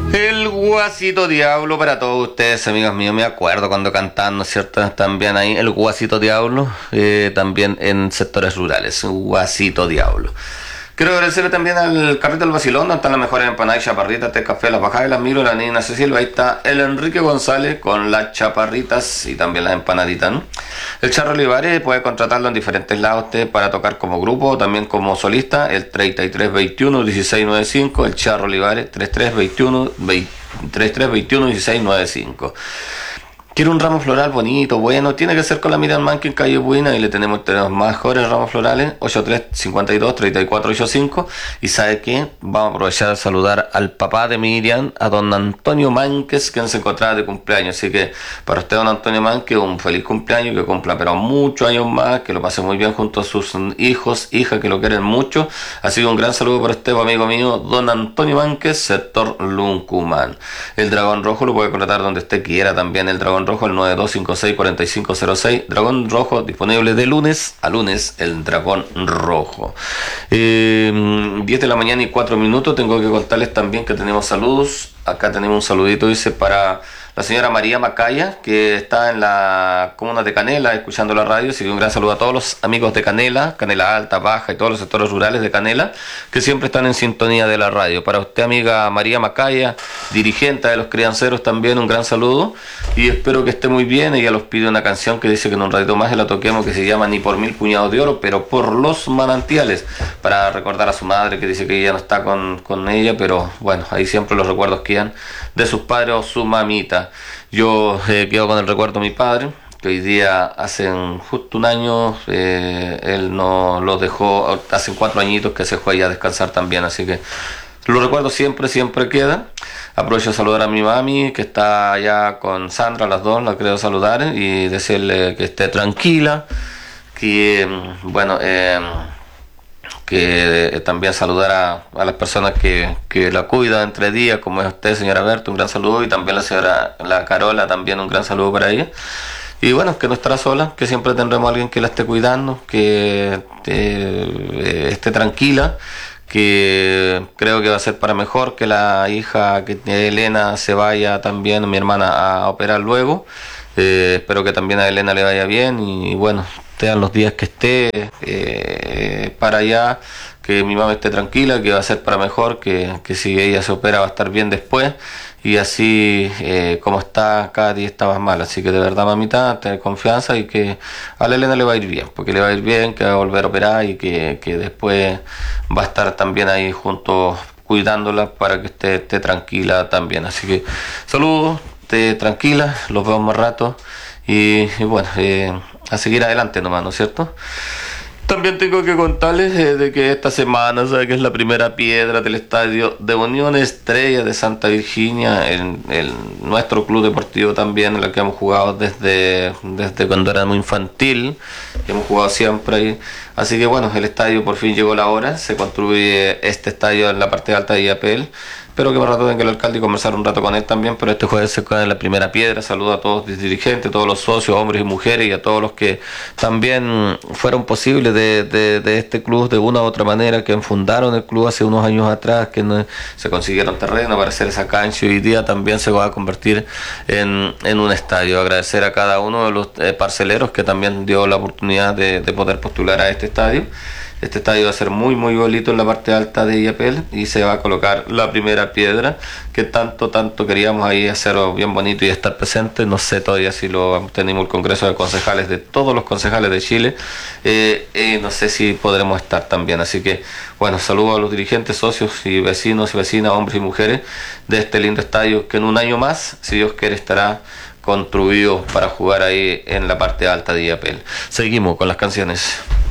El Guasito Diablo para todos ustedes, amigos míos. Me acuerdo cuando cantaban, ¿no es cierto? También ahí el Guasito Diablo, también en sectores rurales. Guasito Diablo. Quiero agradecerle también al Carrito del Vacilón, donde están las mejores empanadas y chaparritas, té, café, las bajadas, las miro, la Nina Cecilia. Ahí está el Enrique González con las chaparritas y también las empanaditas, ¿no? El Charro Olivares puede contratarlo en diferentes lados usted para tocar como grupo o también como solista. El 3321-1695, el Charro Olivares 3321-1695. Quiero un ramo floral bonito, bueno, tiene que ser con la Miriam Mankin Calle Buina y le tenemos mejores ramos florales, 8352-3485. Y sabe qué, vamos a aprovechar de saludar al papá de Miriam, a don Antonio Mánquez, quien se encontraba de cumpleaños. Así que para usted, don Antonio Mánquez, un feliz cumpleaños, que cumpla pero muchos años más, que lo pase muy bien junto a sus hijos, hijas que lo quieren mucho. Así que un gran saludo para usted, amigo mío, don Antonio Mánquez, sector Luncumán. El Dragón Rojo lo puede contratar donde usted quiera también, el Dragón Rojo, el 9256-4506. Dragón Rojo disponible de lunes a lunes, el Dragón Rojo. 10 de la mañana y 4 minutos. Tengo que contarles también que tenemos saludos. Acá tenemos un saludito, dice, para la señora María Macaya, que está en la comuna de Canela escuchando la radio. Así que un gran saludo a todos los amigos de Canela, Canela Alta, Baja y todos los sectores rurales de Canela, que siempre están en sintonía de la radio. Para usted, amiga María Macaya, dirigente de los crianceros, también un gran saludo y espero que esté muy bien. Ella los pide una canción que dice que en un ratito más la toquemos, que se llama Ni por mil puñados de oro, pero por los manantiales, para recordar a su madre, que dice que ella no está con ella, pero bueno, ahí siempre los recuerdos quedan de sus padres o su mamita. Yo quedo con el recuerdo de mi padre, que hoy día hace justo un año, él nos lo dejó, hace 4 añitos que se fue allá a descansar también, así que lo recuerdo siempre, siempre queda. Aprovecho de saludar a mi mami, que está allá con Sandra, las dos, la quiero saludar y decirle que esté tranquila, que bueno, que también saludar a las personas que la cuidan entre días, como es usted, señora Berta, un gran saludo, y también la señora, la Carola, también un gran saludo para ella. Y bueno, que no estará sola, que siempre tendremos a alguien que la esté cuidando, que esté tranquila, que creo que va a ser para mejor, que la hija que Elena se vaya también, mi hermana, a operar luego. Espero que también a Elena le vaya bien y bueno, sean los días que esté para allá, que mi mamá esté tranquila, que va a ser para mejor, que si ella se opera va a estar bien después y así como está, cada día está más mal. Así que de verdad, mamita, tener confianza y que a la Elena le va a ir bien, porque le va a ir bien, que va a volver a operar y que después va a estar también ahí junto cuidándola para que esté tranquila también. Así que saludos, esté tranquila, los veo más rato y bueno, a seguir adelante nomás, ¿no es cierto? También tengo que contarles de que esta semana, ¿sabe? Que es la primera piedra del estadio de Unión Estrella de Santa Virginia, en nuestro club deportivo también, en el que hemos jugado desde cuando éramos infantil, hemos jugado siempre ahí. Así que bueno, el estadio por fin llegó la hora, se construye este estadio en la parte alta de IAPL. Espero que más rato venga el alcalde y conversar un rato con él también, pero este jueves se cae la primera piedra. Saludo a todos los dirigentes, todos los socios, hombres y mujeres, y a todos los que también fueron posibles de este club de una u otra manera, que fundaron el club hace unos años atrás, que no, se consiguieron terreno para hacer esa cancha y hoy día también se va a convertir en un estadio. Agradecer a cada uno de los parceleros que también dio la oportunidad de poder postular a este estadio. Este estadio va a ser muy muy bonito en la parte alta de IAPL y se va a colocar la primera piedra que tanto queríamos ahí hacerlo bien bonito y estar presente. No sé todavía si lo tenemos el congreso de concejales de todos los concejales de Chile, no sé si podremos estar también, así que bueno, saludo a los dirigentes, socios y vecinos y vecinas, hombres y mujeres de este lindo estadio que en un año más, si Dios quiere, estará construido para jugar ahí en la parte alta de IAPL. Seguimos con las canciones.